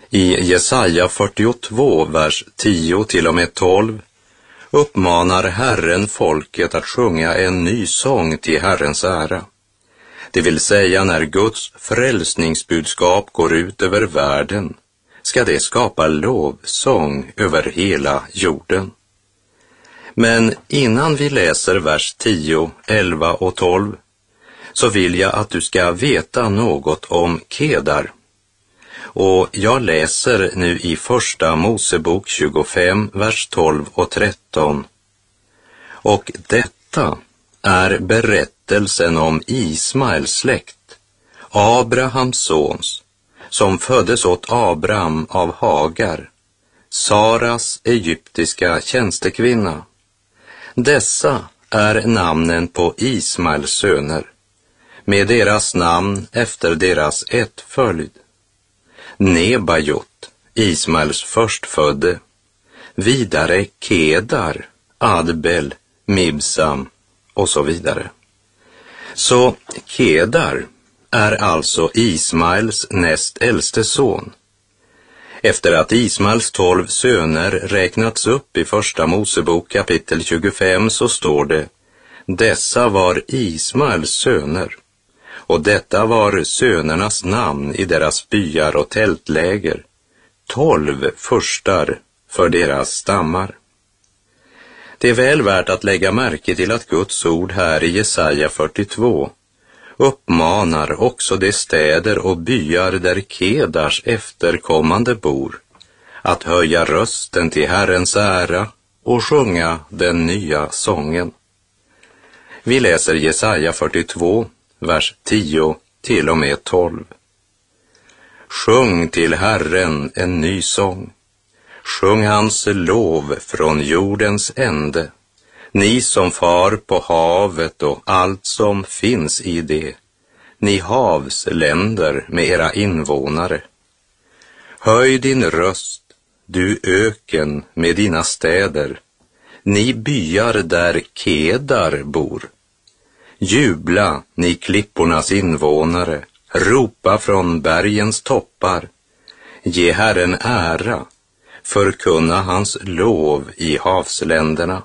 I Jesaja 42, vers 10 till och med 12 uppmanar Herren folket att sjunga en ny sång till Herrens ära. Det vill säga, när Guds frälsningsbudskap går ut över världen ska det skapa lovsång över hela jorden. Men innan vi läser vers 10, 11 och 12 så vill jag att du ska veta något om Kedar. Och jag läser nu i första Mosebok 25, vers 12 och 13. Och detta är berättelsen om Ismaels släkt, Abrahams sons, som föddes åt Abraham av Hagar, Saras egyptiska tjänstekvinna. Dessa är namnen på Ismaels söner, med deras namn efter deras ättföljd. Nebajot, Ismaels förstfödde, vidare Kedar, Adbel, Mibsam och så vidare. Så Kedar är alltså Ismaels näst äldste son. Efter att Ismaels 12 söner räknats upp i första Mosebok kapitel 25 så står det: dessa var Ismaels söner, och detta var sönernas namn i deras byar och tältläger, 12 furstar för deras stammar. Det är väl värt att lägga märke till att Guds ord här i Jesaja 42 uppmanar också de städer och byar där Kedars efterkommande bor att höja rösten till Herrens ära och sjunga den nya sången. Vi läser Jesaja 42, vers 10 till och med 12. Sjung till Herren en ny sång. Sjung hans lov från jordens ände, ni som far på havet och allt som finns i det, ni havsländer med era invånare. Höj din röst, du öken med dina städer, ni byar där Kedar bor. Jubla, ni klippornas invånare, ropa från bergens toppar. Ge Herren ära, förkunna hans lov i havsländerna.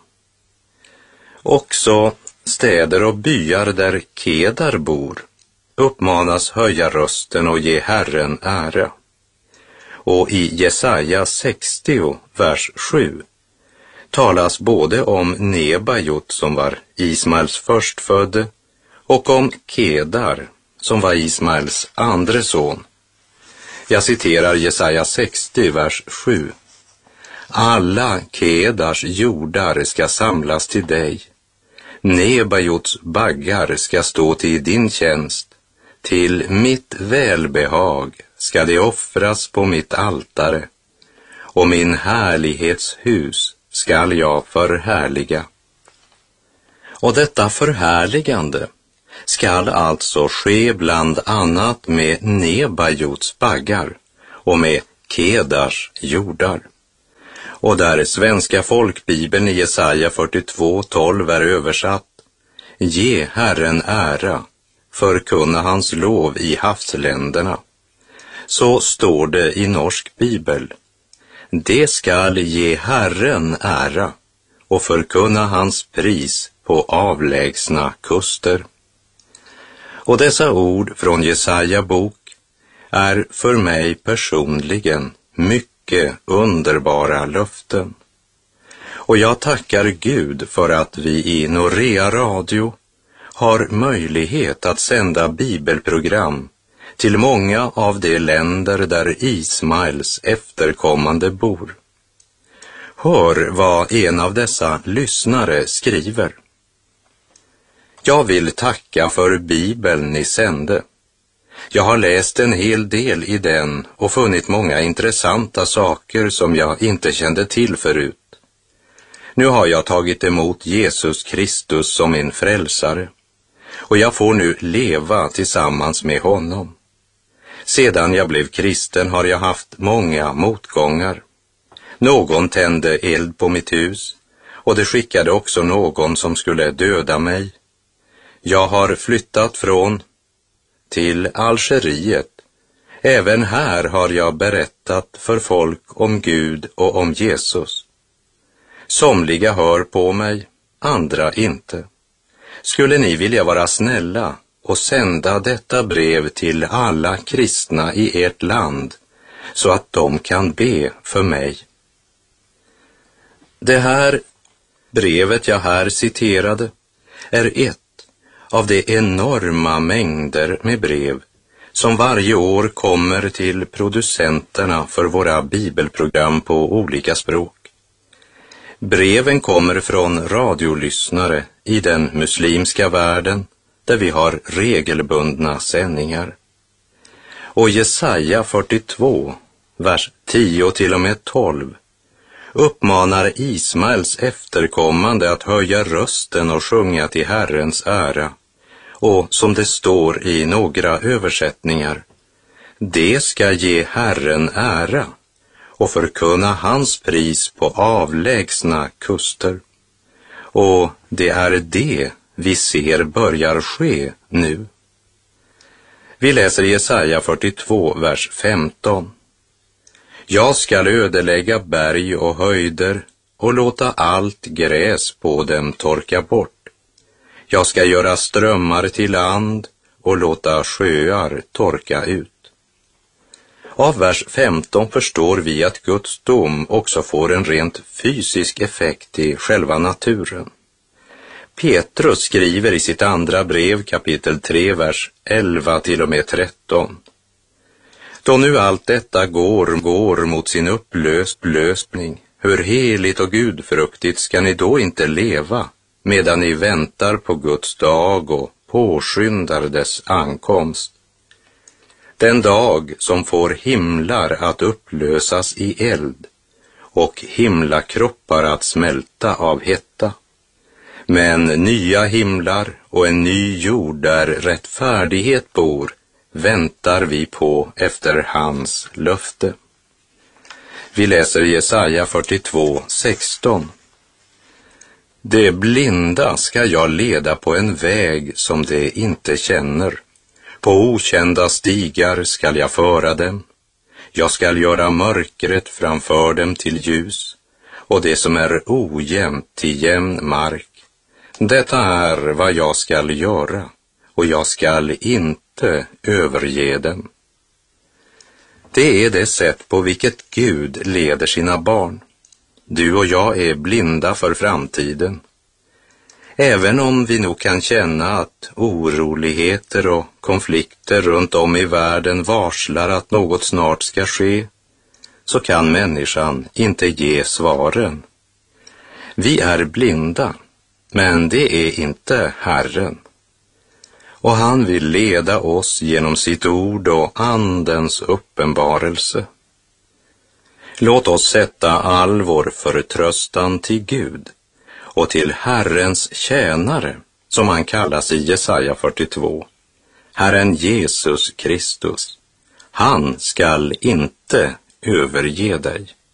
Också städer och byar där Kedar bor uppmanas höja rösten och ge Herren ära. Och i Jesaja 60, vers 7 talas både om Nebajot som var Ismaels förstfödde och om Kedar som var Ismaels andre son. Jag citerar Jesaja 60, vers 7. Alla Kedars jordar ska samlas till dig. Nebajots baggar ska stå till din tjänst. Till mitt välbehag ska det offras på mitt altare, och min härlighetshus skall jag förhärliga. Och detta förhärligande skall alltså ske bland annat med Nebajots baggar och med Kedars jordar. Och där svenska folkbibeln i Jesaja 42:12 är översatt: ge Herren ära, förkunna hans lov i havsländerna, så står det i norsk bibel: det skall ge Herren ära och förkunna hans pris på avlägsna kuster. Och dessa ord från Jesaja bok är för mig personligen mycket underbara löften. Och jag tackar Gud för att vi i Norea Radio har möjlighet att sända bibelprogram till många av de länder där Ismaels efterkommande bor. Hör vad en av dessa lyssnare skriver. Jag vill tacka för Bibeln ni sände. Jag har läst en hel del i den och funnit många intressanta saker som jag inte kände till förut. Nu har jag tagit emot Jesus Kristus som min frälsare, och jag får nu leva tillsammans med honom. Sedan jag blev kristen har jag haft många motgångar. Någon tände eld på mitt hus, och det skickade också någon som skulle döda mig. Jag har flyttat från till Algeriet, Även här har jag berättat för folk om Gud och om Jesus. Somliga hör på mig, andra inte. Skulle ni vilja vara snälla och sända detta brev till alla kristna i ert land så att de kan be för mig? Det här brevet jag här citerade är ett av de enorma mängder med brev som varje år kommer till producenterna för våra bibelprogram på olika språk. Breven kommer från radiolyssnare i den muslimska världen där vi har regelbundna sändningar. Och Jesaja 42, vers 10 till och med 12 uppmanar Ismaels efterkommande att höja rösten och sjunga till Herrens ära. Och som det står i några översättningar, det ska ge Herren ära och förkunna hans pris på avlägsna kuster. Och det är det vi ser börjar ske nu. Vi läser Jesaja 42, vers 15. Jag skall ödelägga berg och höjder och låta allt gräs på dem torka bort. Jag ska göra strömmar till land och låta sjöar torka ut. Av vers 15 förstår vi att Guds dom också får en rent fysisk effekt i själva naturen. Petrus skriver i sitt andra brev, kapitel 3, vers 11 till och med 13. Då nu allt detta går mot sin upplösning, hur heligt och gudfruktigt ska ni då inte leva, medan ni väntar på Guds dag och påskyndar dess ankomst. Den dag som får himlar att upplösas i eld och himlakroppar att smälta av hetta. Men nya himlar och en ny jord där rättfärdighet bor väntar vi på efter hans löfte. Vi läser Jesaja 42, 16. De blinda ska jag leda på en väg som de inte känner. På okända stigar skall jag föra dem. Jag skall göra mörkret framför dem till ljus och det som är ojämnt till jämn mark. Detta är vad jag skall göra och jag skall inte överge dem. Det är det sätt på vilket Gud leder sina barn. Du och jag är blinda för framtiden. Även om vi nog kan känna att oroligheter och konflikter runt om i världen varslar att något snart ska ske, så kan människan inte ge svaren. Vi är blinda, men det är inte Herren. Och han vill leda oss genom sitt ord och andens uppenbarelse. Låt oss sätta all vår förtröstan till Gud och till Herrens tjänare, som han kallas i Jesaja 42, Herren Jesus Kristus. Han skall inte överge dig.